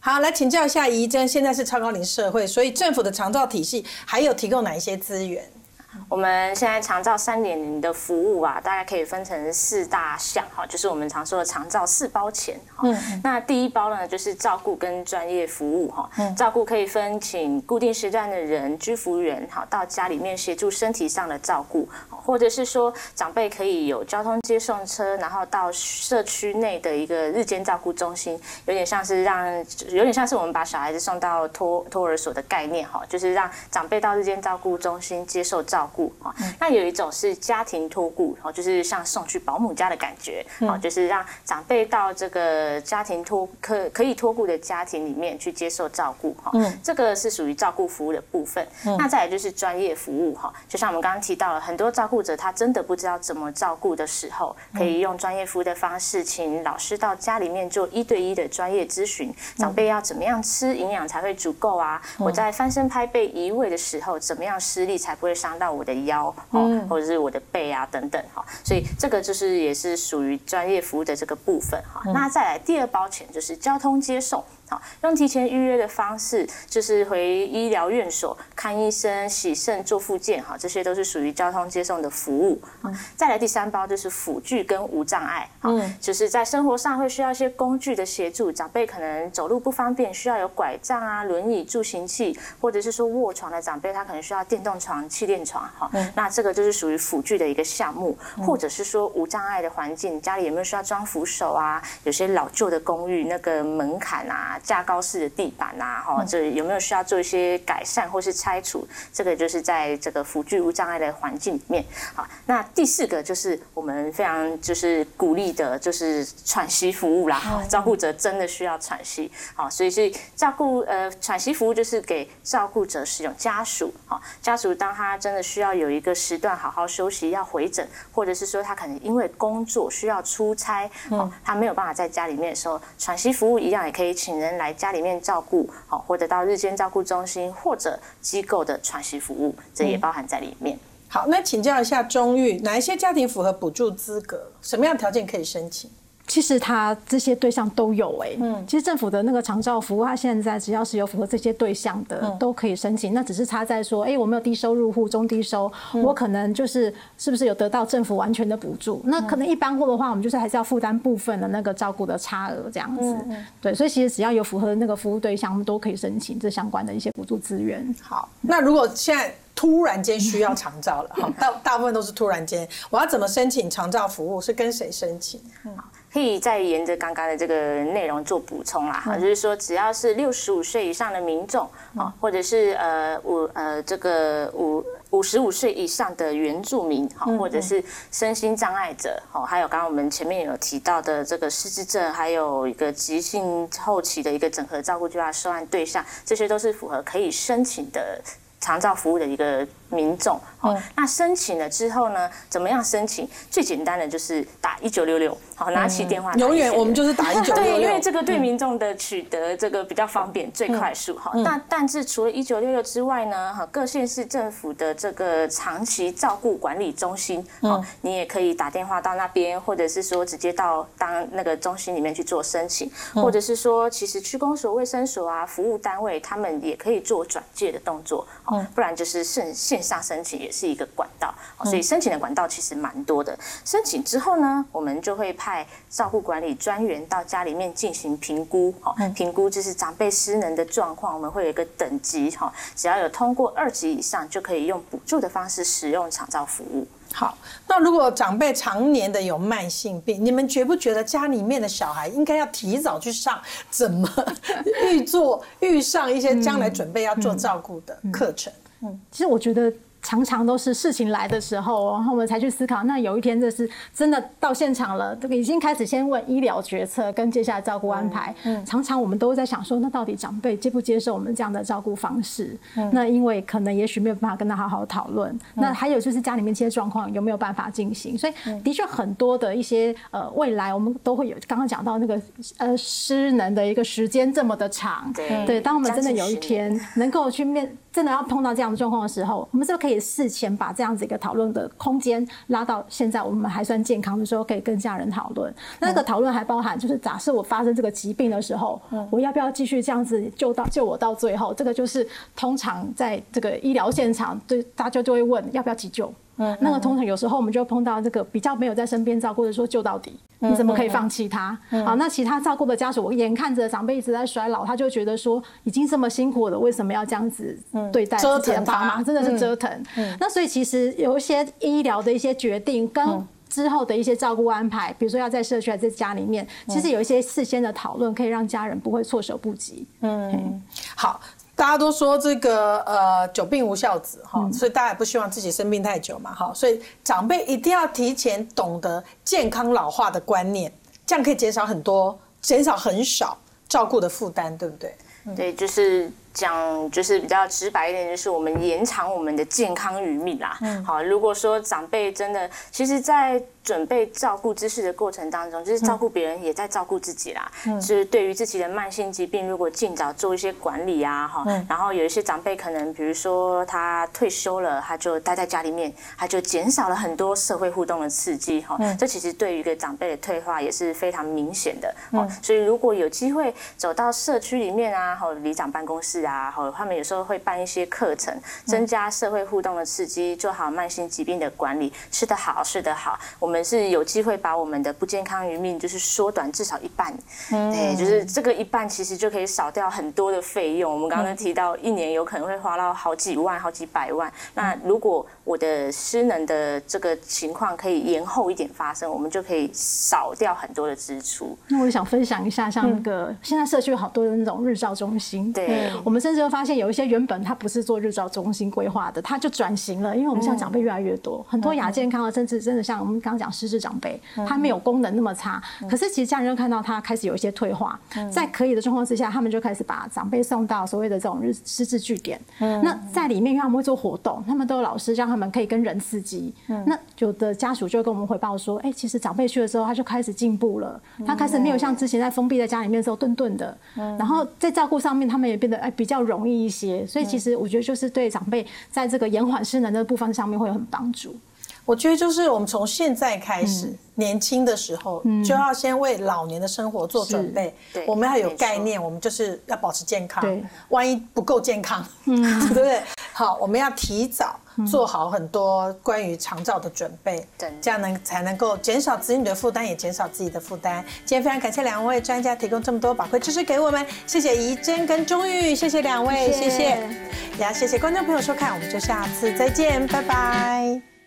好，来请教一下怡珍，现在是超高龄社会，所以政府的长照体系还有提供哪一些资源？ 我们现在长照3.0的服务啊，大概可以分成4大项哈，就是我们常说的长照4包钱哈。那第一包呢，就是照顾跟专业服务哈。照顾可以分请固定时段的人、居服员好到家里面协助身体上的照顾，或者是说长辈可以有交通接送车，然后到社区内的一个日间照顾中心，有点像是我们把小孩子送到托儿所的概念哈，就是让长辈到日间照顾中心接受照顾。那有一种是家庭托顾，就是像送去保姆家的感觉，就是让长辈到这个家庭可以托顾的家庭里面去接受照顾，这个是属于照顾服务的部分。那再来就是专业服务，就像我们刚刚提到了，很多照顾者他真的不知道怎么照顾的时候，可以用专业服务的方式，请老师到家里面做1对1的专业咨询，长辈要怎么样吃营养才会足够啊？我在翻身拍背移位的时候，怎么样施力才不会伤到我的腰，或者是我的背啊等等，所以这个就是也是属于专业服务的这个部分。那再来第2包钱就是交通接送。用提前预约的方式，就是回医疗院所看医生、洗肾、做复健，这些都是属于交通接送的服务。再来第3包就是辅具跟无障碍，就是在生活上会需要一些工具的协助，长辈可能走路不方便，需要有拐杖啊、轮椅、助行器，或者是说卧床的长辈，他可能需要电动床、气垫床，那这个就是属于辅具的一个项目，或者是说无障碍的环境，家里有没有需要装扶手啊？有些老旧的公寓那个门槛啊。架高式的地板啊，这有没有需要做一些改善或是拆除？这个就是在这个辅具无障碍的环境里面。好，那第4个就是我们非常就是鼓励的，就是喘息服务啦。照顾者真的需要喘息，好，所以是喘息服务就是给照顾者使用家属，家属当他真的需要有一个时段好好休息，要回诊，或者是说他可能因为工作需要出差，他没有办法在家里面的时候，喘息服务一样也可以请人来家里面照顾，或者到日间照顾中心或者机构的喘息服务，这也包含在里面。 好，那请教一下钟玉，哪一些家庭符合补助资格？什么样的条件可以申请？ 其实它这些对象都有其实政府的那个长照服务，它现在只要是有符合这些对象的，都可以申请。那只是差在说，我没有低收入户、中低收，我可能是不是有得到政府完全的补助？那可能一般户的话，我们就是还是要负担部分的那个照顾的差额这样子。对，所以其实只要有符合那个服务对象，我们都可以申请这相关的一些补助资源。 好，那如果现在突然间需要长照了，大部分都是突然间，我要怎么申请长照服务？是跟谁申请？ 可以再沿着刚刚的这个内容做补充啦，就是说只要是65岁以上的民众，或者是55岁以上的原住民，或者是身心障碍者，还有刚刚我们前面有提到的这个失智症，还有一个急性后期的一个整合照顾计划受案对象，这些都是符合可以申请的长照服务的一个民众。那申请了之后呢，怎么样申请？最简单的就是打1966，拿起电话， 永远我们就是打1966。 对，因为这个对民众的取得这个比较方便，最快速。但是除了1966之外呢，各县市政府的这个长期照顾管理中心，你也可以打电话到那边，或者是说直接到那个中心里面去做申请，或者是说其实区公所、卫生所啊，服务单位他们也可以做转介的动作，不然就是线上申请也是一个管道。所以申请的管道其实蛮多的。申请之后呢，我们就会派照顾管理专员到家里面进行评估，评估就是长辈失能的状况，我们会有一个等级，只要有通过2级以上，就可以用补助的方式使用长照服务。 好，那如果长辈常年的有慢性病，你们觉不觉得家里面的小孩应该要提早去上怎么预上一些将来准备要做照顾的课程？ 其实我觉得常常都是事情来的时候，然后我们才去思考。那有一天这是真的到现场了，这个已经开始先问医疗决策跟接下来照顾安排。常常我们都在想说，那到底长辈接不接受我们这样的照顾方式？那因为可能也许没有办法跟他好好讨论。那还有就是家里面这些状况有没有办法进行？所以的确很多的一些未来我们都会有刚刚讲到那个失能的一个时间这么的长。对，当我们真的有一天能够去真的要碰到这样的状况的时候，我们是不是可以事前把这样子一个讨论的空间拉到现在我们还算健康的时候，可以跟家人讨论。那个讨论还包含就是假设我发生这个疾病的时候，我要不要继续这样子救我到最后？这个就是通常在这个医疗现场，对大家就会问要不要急救。那个通常有时候我们就碰到这个比较没有在身边照顾的说救到底，你怎么可以放弃他？好，那其他照顾的家属，我眼看着长辈一直在衰老，他就觉得说已经这么辛苦了，为什么要这样子对待自己的爸妈？真的是折腾。那所以其实有一些医疗的一些决定跟之后的一些照顾安排，比如说要在社区还是在家里面，其实有一些事先的讨论，可以让家人不会措手不及。 好。大家都说这个久病无孝子哈，所以大家也不希望自己生病太久嘛哈，所以长辈一定要提前懂得健康老化的观念，这样可以减少很少照顾的负担，对不对？ 对，就是讲就是比较直白一点，就是我们延长我们的健康余命啦。好，如果说长辈真的，其实在准备照顾知识的过程当中，就是照顾别人也在照顾自己啦。就是对于自己的慢性疾病，如果尽早做一些管理啊，然后有一些长辈可能，比如说他退休了，他就待在家里面，他就减少了很多社会互动的刺激。这其实对于一个长辈的退化也是非常明显的。所以如果有机会走到社区里面啊，里长办公室啊，他们有时候会办一些课程，增加社会互动的刺激，做好慢性疾病的管理，吃得好，睡得好，我们是有机会把我们的不健康余命就是缩短至少一半。对，就是这个一半其实就可以少掉很多的费用。我们刚刚提到一年有可能会花到好几万、好几百万。那如果我的失能的这个情况可以延后一点发生，我们就可以少掉很多的支出。 那我也想分享一下，像那个现在社区有好多的那种日照中心， 对， 我们甚至会发现有一些原本它不是做日照中心规划的，它就转型了，因为我们现在长辈越来越多，很多亚健康的，甚至真的像我们刚刚讲失智长辈，他没有功能那么差，可是其实家人就看到他开始有一些退化，在可以的状况之下，他们就开始把长辈送到所谓的这种失智据点。那在里面，因为他们会做活动，他们都有老师让他们可以跟人刺激。那有的家属就会跟我们回报说，其实长辈去的时候，他就开始进步了，他开始没有像之前在封闭在家里面的时候顿顿的，然后在照顾上面，他们也变得比较容易一些。所以其实我觉得就是对长辈在这个延缓失能的部分上面会有很帮助。 我觉得就是我们从现在开始，年轻的时候就要先为老年的生活做准备。我们要有概念，我们就是要保持健康。万一不够健康，对不对？好，我们要提早做好很多关于长照的准备，这样才能够减少子女的负担，也减少自己的负担。今天非常感谢两位专家提供这么多宝贵知识给我们，谢谢怡珍跟钟玉，谢谢两位，谢谢。也要谢谢观众朋友收看，我们就下次再见，拜拜。